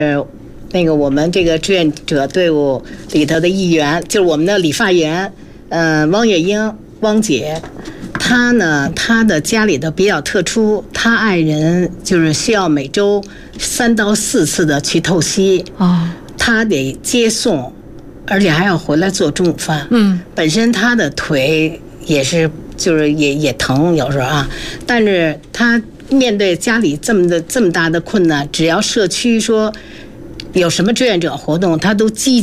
那个我们这个志愿者队伍里头的一员，就是我们的理发员，汪月英，汪姐。她呢，她的家里头比较特殊，她爱人就是需要每周3到4次的去透析，她得接送，而且还要回来做中午饭。本身她的腿也是，就是也疼有时候啊，但是她面对家里这么大的困难，只要社区说有什么志愿者活动，她都积极。